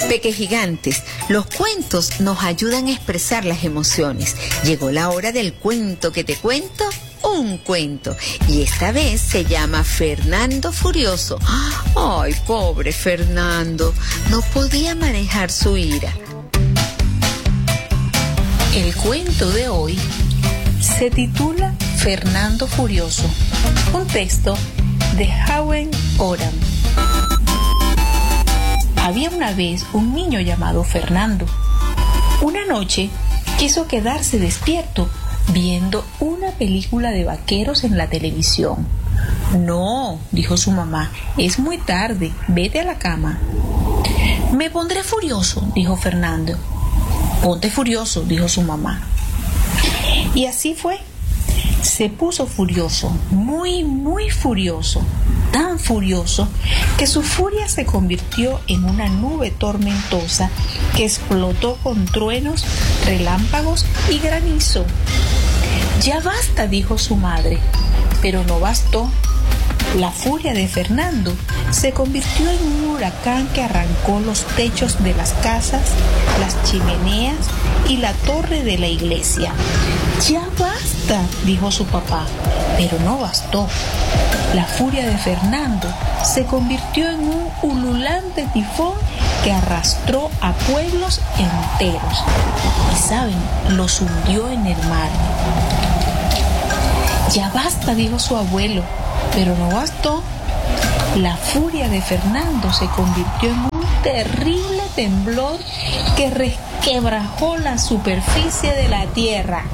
Pequegigantes, los cuentos nos ayudan a expresar las emociones. Llegó la hora del cuento que te cuento, un cuento. Y esta vez se llama Fernando Furioso. Ay, pobre Fernando, no podía manejar su ira. El cuento de hoy se titula Fernando Furioso, un texto de Hawwen Oram. Había una vez un niño llamado Fernando. Una noche quiso quedarse despierto viendo una película de vaqueros en la televisión. No, dijo su mamá, es muy tarde, vete a la cama. Me pondré furioso, dijo Fernando. Ponte furioso, dijo su mamá. Y así fue. Se puso furioso, muy furioso, tan furioso que su furia se convirtió en una nube tormentosa que explotó con truenos, relámpagos y granizo. Ya basta, dijo su madre, pero no bastó. La furia de Fernando se convirtió en un huracán que arrancó los techos de las casas, las chimeneas y la torre de la iglesia. Ya basta, dijo su papá, pero no bastó. La furia de Fernando se convirtió en un ululante tifón que arrastró a pueblos enteros. Y saben, los hundió en el mar. Ya basta, dijo su abuelo, pero no bastó. La furia de Fernando se convirtió en un terrible temblor que resquebrajó la superficie de la tierra.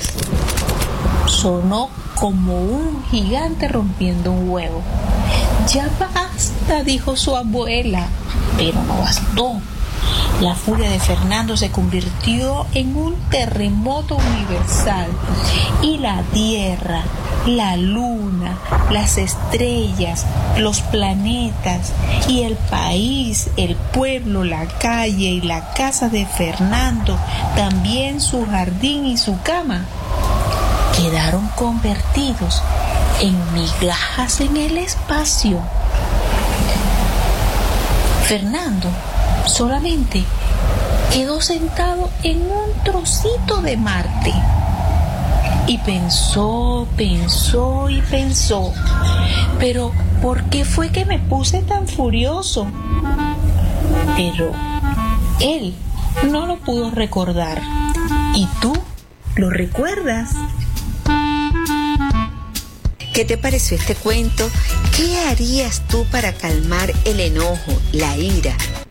Sonó como un gigante rompiendo un huevo. Ya basta, dijo su abuela, pero no bastó. La furia de Fernando se convirtió en un terremoto universal y la tierra, la luna, las estrellas, los planetas y el país, el pueblo, la calle y la casa de Fernando, también su jardín y su cama, quedaron convertidos en migajas en el espacio. Fernando solamente quedó sentado en un trocito de Marte y pensó, pero ¿por qué fue que me puse tan furioso? Pero él no lo pudo recordar. ¿Y tú lo recuerdas? ¿Qué te pareció este cuento? ¿Qué harías tú para calmar el enojo, la ira